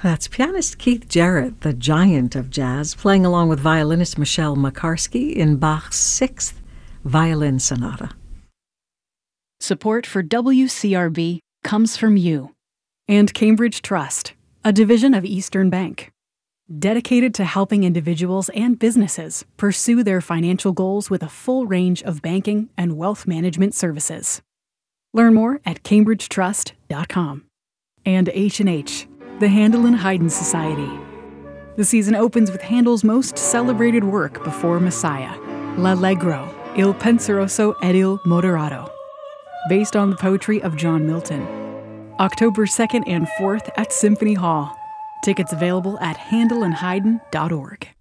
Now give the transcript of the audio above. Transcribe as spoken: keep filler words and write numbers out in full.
That's pianist Keith Jarrett, the giant of jazz, playing along with violinist Michelle Makarski in Bach's Sixth Violin Sonata. Support for W C R B comes from you and Cambridge Trust, a division of Eastern Bank, dedicated to helping individuals and businesses pursue their financial goals with a full range of banking and wealth management services. Learn more at cambridge trust dot com. And H and H, the Handel and Haydn Society. The season opens with Handel's most celebrated work before Messiah, L'Allegro, Il Penseroso ed il Moderato, based on the poetry of John Milton. October second and fourth at Symphony Hall. Tickets available at handel and haydn dot org.